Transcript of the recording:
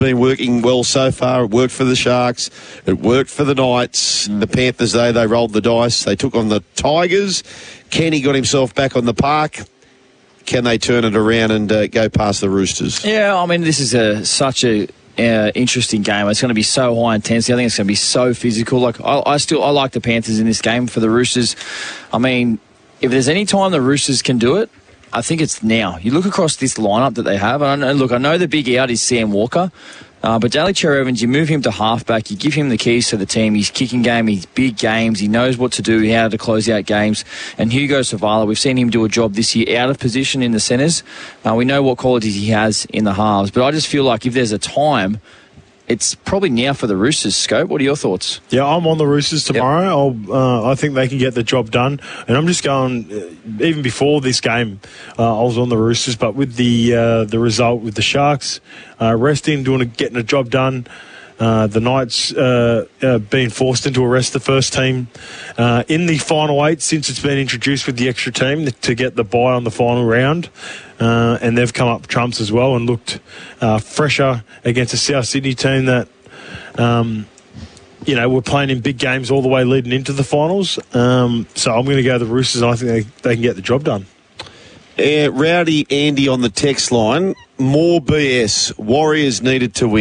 been working well so far. It worked for the Sharks. It worked for the Knights. The Panthers, they rolled the dice. They took on the Tigers. Kenny got himself back on the park. Can they turn it around and go past the Roosters? Yeah, I mean, this is such a interesting game. It's going to be so high intensity. I think it's going to be so physical. Like I like the Panthers in this game. For the Roosters, I mean, if there's any time the Roosters can do it, I think it's now. You look across this lineup that they have, and I know the big out is Sam Walker, but Daly Cherry-Evans, you move him to halfback, you give him the keys to the team, his kicking game, his big games, he knows what to do, how to close out games. And Hugo Savala, we've seen him do a job this year out of position in the centres. We know what qualities he has in the halves, but I just feel like if there's a time, it's probably now for the Roosters. Scope, what are your thoughts? Yeah, I'm on the Roosters tomorrow. Yep. I think they can get the job done. And I'm just going, even before this game, I was on the Roosters, but with the result with the Sharks resting, getting a job done, the Knights being forced into a rest the first team in the final 8 since it's been introduced with the extra team to get the bye on the final round. And they've come up trumps as well and looked fresher against a South Sydney team that, were playing in big games all the way leading into the finals. So I'm going to go the Roosters, and I think they can get the job done. Rowdy Andy on the text line. More BS. Warriors needed to win.